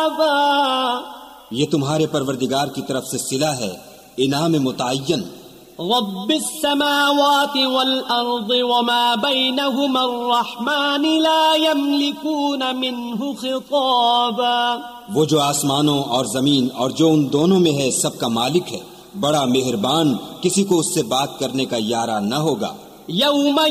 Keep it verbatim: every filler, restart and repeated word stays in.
ये तुम्हारे परवरदिगार की तरफ से सिला है, इनाम मुतअय्यन। रब्बिस समावाति वल अर्दि वमा बैनहुमा अर्रहमान ला यमलिकून मिन्हु खिताबा। वो जो आसमानों और जमीन और जो उन दोनों में है सबका मालिक है, बड़ा मेहरबान, किसी को उससे बात करने का यारा न होगा। यौम